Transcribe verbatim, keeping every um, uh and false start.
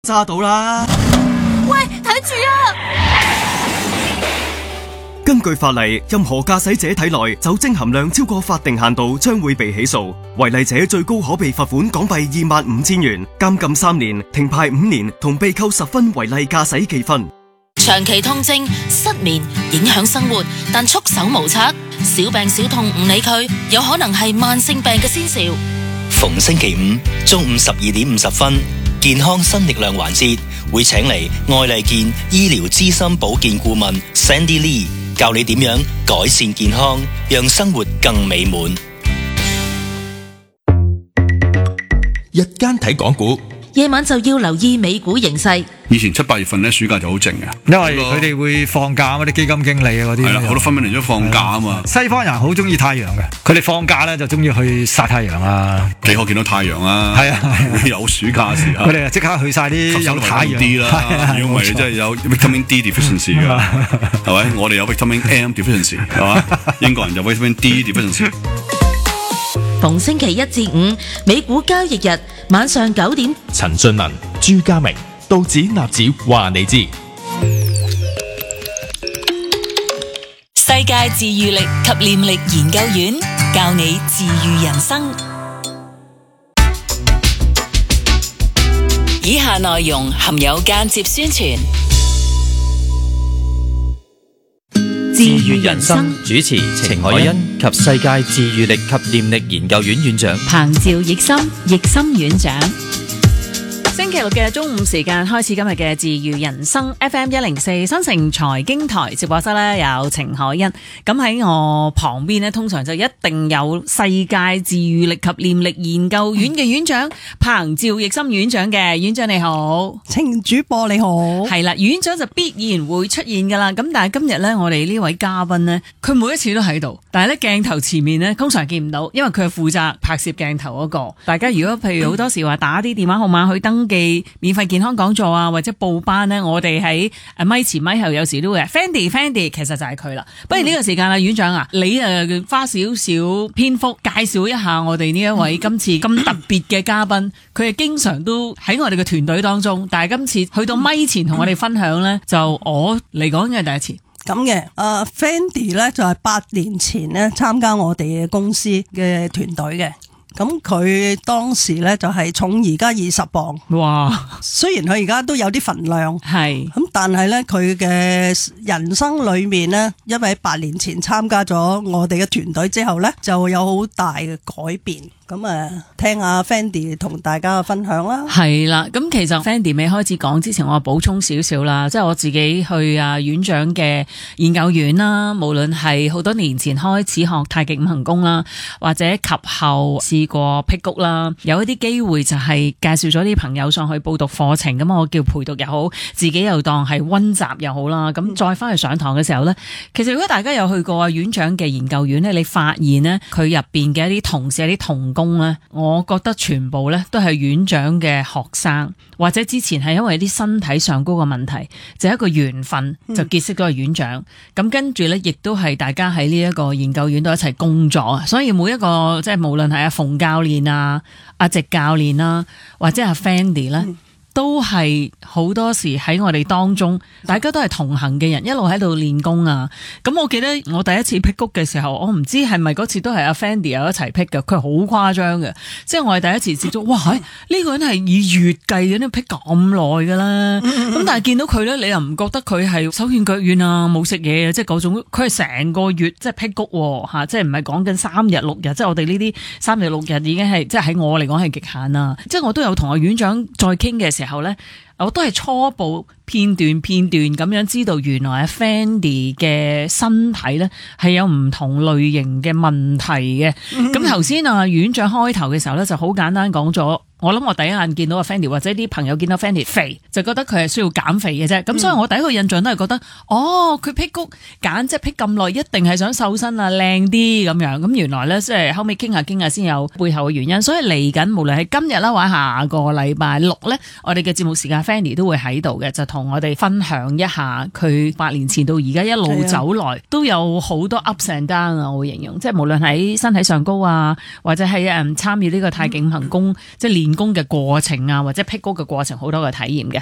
揸到啦！ 喂，睇住啊！ 根據法例，任何駕駛者體內酒精含量超過法定限度，將會被起訴。違例者最高可被罰款港幣二萬五千元、監禁三年、停牌五年，同被扣十分違例駕駛記分。 長期痛症、失眠影響生活，但束手無策，小病小痛唔理佢，有可能係慢性病嘅先兆。 逢星期五中午十二點五十分，健康新力量環節會請嚟愛麗健醫療資深保健顧問 Sandy Lee 教你點樣改善健康，讓生活更美滿。 日間睇港股， 夜晚就要留意美股形勢。 以前七八月份咧，暑假就好靜嘅， 因為佢哋會放假啊嘛，啲基金經理啊嗰啲。 係啦，好多分分鐘都放假啊嘛。 西方人好中意太陽嘅，佢哋放假咧就中意去曬太陽啊。 幾可見到太陽啊？係啊，會有暑假嘅時候。 佢哋即刻去晒啲有太陽啲啦。如果唔係，真係有 vitamin D deficiency 㗎，係咪？我哋有 vitamin M deficiency 係嘛？英國人就 vitamin D deficiency。 逢星期一至五，美股交易日晚上九點， 陳俊文、朱家明、道指納指話你知。 世界治癒力及念力研究院教你治癒人生。以下內容含有間接宣傳。 治癒人生主持程海欣及世界治癒力及念力研究院院長彭趙奕森，奕森院長。 星期六嘅中午時間開始，今日嘅治癒人生 F M 一零四新城財經台直播室咧，有程海欣。咁喺我旁邊咧，通常就一定有世界治癒力及念力研究院嘅院長彭趙奕森院長嘅。院長你好。 程主播你好。 係啦，院長就必然會出現噶啦。咁但係今日咧，我哋呢位嘉賓咧，佢每一次都喺度，但係咧鏡頭前面咧通常見唔到，因為佢係負責拍攝鏡頭嗰個。大家如果譬如好多時話打啲電話號碼去登記免費健康講座啊，或者報班咧，我哋喺誒咪前咪後有時都會 Fendi Fendi 其實就係佢啦。不如呢個時間啊，院長啊，你誒花少少篇幅介紹一下我哋呢一位今次咁特別嘅嘉賓，佢係經常都喺我哋嘅團隊當中，但係今次去到咪前同我哋分享咧，就我嚟講嘅第一次。 咁嘅，誒 Fendi 咧就係八年前咧參加我哋嘅公司嘅團隊嘅。咁佢當時咧就係重而家二十磅， 哇！ 雖然佢而家都有啲份量， 係咁， 但係咧佢嘅人生裏面咧，因為喺八年前參加咗我哋嘅團隊之後咧，就有好大嘅改變。咁啊，聽下 Fendi 同大家分享啦。 係啦，咁其實 Fendi 未開始講之前，我補充少少啦，即係我自己去啊院長嘅研究院啦，無論係好多年前開始學太極五行功啦，或者及後試過辟谷啦，有一啲機會就係介紹咗啲朋友上去報讀課程，咁我叫陪讀又好，自己又當係溫習又好啦，咁再翻去上堂嘅時候呢，其實如果大家有去過啊院長嘅研究院呢，你發現呢，佢入邊嘅一啲同事、一啲同工咧，我覺得全部咧都係院長嘅學生，或者之前係因為啲身體上高嘅問題，就係一個緣分就結識咗個院長。咁、嗯、跟住咧，亦都係大家喺呢一個研究院度一齊工作，所以每一個即係無論係阿馮教練啊、阿直教練啦，或者阿 Fendi 咧。嗯都係好多時喺我哋當中，大家都係同行嘅人，一路喺度練功啊。咁我記得我第一次辟谷嘅時候，我唔知係咪嗰次都係阿 Fendi 有一齊辟嘅，佢好誇張嘅。即係我係第一次接觸，哇！呢、呢個人係以月計嘅，都辟咁耐噶啦。咁但係見到佢咧，你又唔覺得佢係手軟腳軟啊，冇食嘢啊，即係嗰種。佢係成個月即係辟谷吓，即係唔係講緊三日六日，即係我哋呢啲三日六日已經係即係喺我嚟講係極限啦。即係我都有同阿院長再傾嘅時候咧，我都係初步片段片段咁樣知道，原來阿 Fendi 嘅身體咧係有唔同類型嘅問題嘅。咁頭先啊院長開頭嘅時候咧就好簡單講咗。我諗我第一眼見到阿 Fendi 或者啲朋友見到 Fendi 肥，就覺得佢係需要減肥嘅啫。咁、嗯、所以我第一個印象都係覺得，哦，佢辟谷揀即係辟咁耐，一定係想瘦身啊，靚啲咁樣。咁原來咧，即係後尾傾下傾下先有背後嘅原因。所以嚟緊無論係今日啦，或者下個禮拜六咧，我哋嘅節目時間 Fanny 都會喺度嘅，就同我哋分享一下佢八年前到而家一路走來都有好多 ups and down 啊，我會形容，即係無論喺身體上高啊，或者喺誒參與呢個太極五行功、嗯、即係練功嘅過程啊，或者辟谷嘅過程，好多嘅體驗嘅。